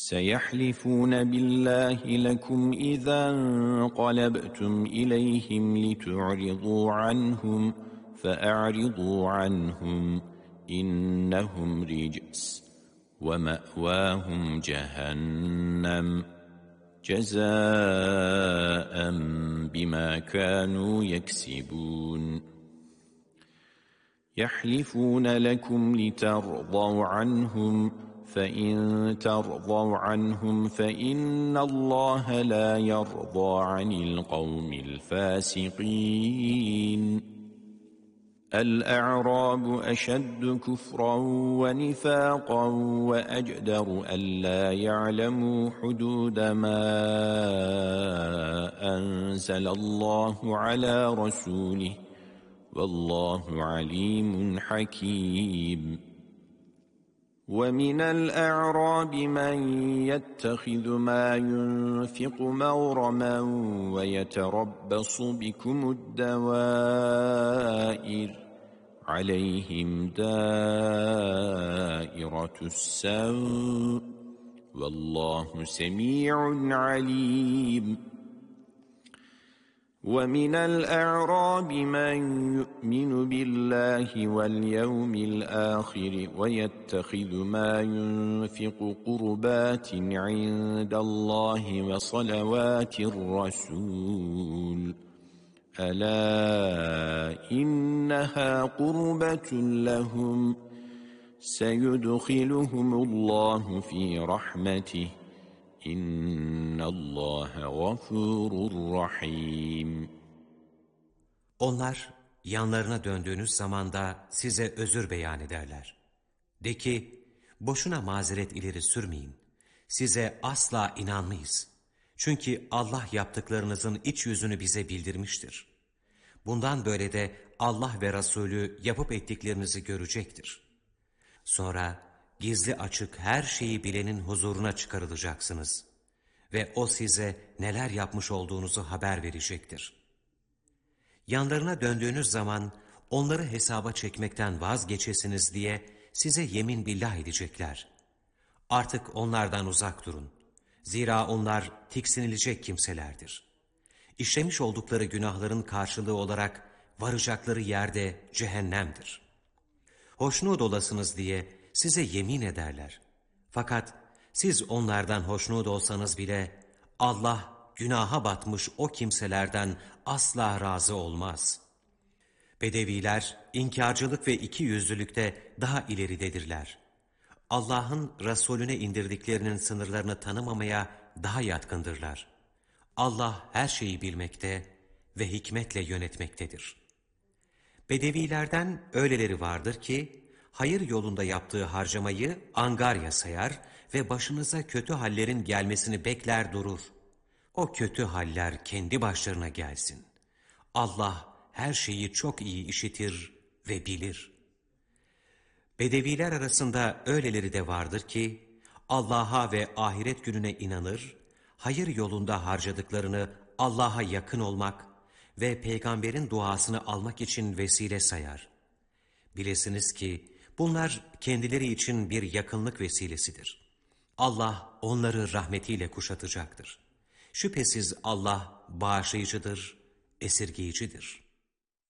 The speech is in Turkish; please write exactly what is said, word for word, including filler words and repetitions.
سَيَحْلِفُونَ بِاللّٰهِ لَكُمْ اِذَا انْقَلَبْتُمْ اِلَيْهِمْ لِتُعْرِضُوا عَنْهُمْ فَاَعْرِضُوا عَنْهُمْ اِنَّهُمْ رِجْسٌ وَمَأْوَاهُمْ جَهَنَّمُ جَزَاءً بِمَا كَانُوا يَكْسِبُونَ يَحْلِفُونَ لَكُمْ لِتَرْضَوْا عَنْهُمْ فَإِنْ تَرْضَوْا عَنْهُمْ فَإِنَّ اللّٰهَ لَا يَرْضَى عَنِ الْقَوْمِ الْفَاسِقِينَ الْأَعْرَابُ أَشَدُّ كُفْرًا وَنِفَاقًا وَأَجْدَرُ أَلَّا يَعْلَمُوا حُدُودَ مَا أَنزَلَ اللّٰهُ عَلَى رَسُولِهِ وَاللّٰهُ عَلِيمٌ حَكِيمٌ وَمِنَ الْأَعْرَابِ مَنْ يَتَّخِذُ مَا يُنْفِقُ مَغْرَمًا وَيَتَرَبَّصُ بِكُمُ الدَّوَائِرَ عَلَيْهِمْ دَائِرَةُ السَّوْءِ وَاللّٰهُ سَمِيعٌ عَلِيمٌ وَمِنَ الْأَعْرَابِ مَنْ يُؤْمِنُ بِاللَّهِ وَالْيَوْمِ الْآخِرِ وَيَتَّخِذُ مَا يُنْفِقُ قُرُبَاتٍ عِنْدَ اللَّهِ وَصَلَوَاتِ الرَّسُولِ أَلَا إِنَّهَا قُرْبَةٌ لَهُمْ سَيُدْخِلُهُمُ اللّٰهُ فِي رَحْمَتِهِ İnnallâhe gafûrur rahîm. Onlar yanlarına döndüğünüz zamanda size özür beyan ederler. De ki, boşuna mazeret ileri sürmeyin. Size asla inanmayız. Çünkü Allah yaptıklarınızın iç yüzünü bize bildirmiştir. Bundan böyle de Allah ve Resulü yapıp ettiklerinizi görecektir. Sonra gizli açık her şeyi bilenin huzuruna çıkarılacaksınız ve o size neler yapmış olduğunuzu haber verecektir. Yanlarına döndüğünüz zaman onları hesaba çekmekten vazgeçesiniz diye size yemin billah edecekler. Artık onlardan uzak durun. Zira onlar tiksinilecek kimselerdir. İşlemiş oldukları günahların karşılığı olarak varacakları yerde cehennemdir. Hoşnut olasınız diye size yemin ederler. Fakat siz onlardan hoşnut olsanız bile Allah günaha batmış o kimselerden asla razı olmaz. Bedeviler inkarcılık ve ikiyüzlülükte daha ileridedirler. Allah'ın Resulüne indirdiklerinin sınırlarını tanımamaya daha yatkındırlar. Allah her şeyi bilmekte ve hikmetle yönetmektedir. Bedevilerden öyleleri vardır ki, hayır yolunda yaptığı harcamayı angarya sayar ve başınıza kötü hallerin gelmesini bekler durur. O kötü haller kendi başlarına gelsin. Allah her şeyi çok iyi işitir ve bilir. Bedeviler arasında öyleleri de vardır ki, Allah'a ve ahiret gününe inanır, hayır yolunda harcadıklarını Allah'a yakın olmak ve peygamberin duasını almak için vesile sayar. Bilesiniz ki, bunlar kendileri için bir yakınlık vesilesidir. Allah onları rahmetiyle kuşatacaktır. Şüphesiz Allah bağışlayıcıdır, esirgeyicidir.